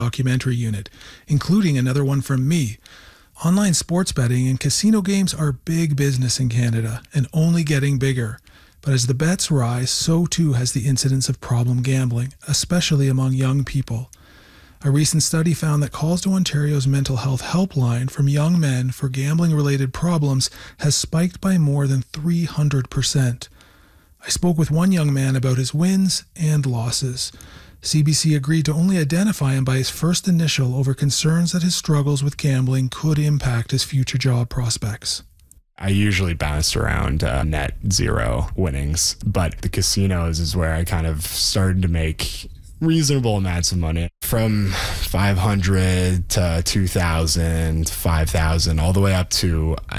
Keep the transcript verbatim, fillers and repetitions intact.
documentary unit, including another one from me. Online sports betting and casino games are big business in Canada and only getting bigger. But as the bets rise, so too has the incidence of problem gambling, especially among young people. A recent study found that calls to Ontario's mental health helpline from young men for gambling-related problems has spiked by more than three hundred percent. I spoke with one young man about his wins and losses. C B C agreed to only identify him by his first initial over concerns that his struggles with gambling could impact his future job prospects. I usually bounced around uh, net zero winnings, but the casinos is where I kind of started to make reasonable amounts of money, from five hundred to two thousand, five thousand, all the way up to